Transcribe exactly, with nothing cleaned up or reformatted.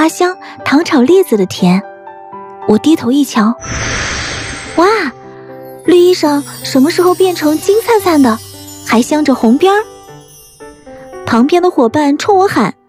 花香、糖炒栗子的甜。我低头一瞧，哇，绿衣裳什么时候变成金灿灿的，还镶着红边儿？旁边的伙伴冲我喊：